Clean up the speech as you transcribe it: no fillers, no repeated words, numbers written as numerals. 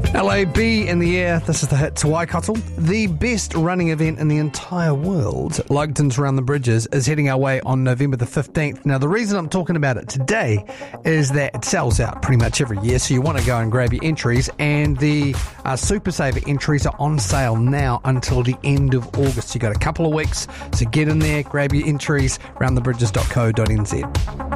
LAB in the air. This is the hit to Waikato. The best running event in the entire world, Lugton's Round the Bridges, is heading our way on November the 15th. Now, the reason I'm talking about it today is that it sells out pretty much every year, so you want to go and grab your entries, and the Super Saver entries are on sale now until the end of August. You got a couple of weeks, so get in there, grab your entries, roundthebridges.co.nz.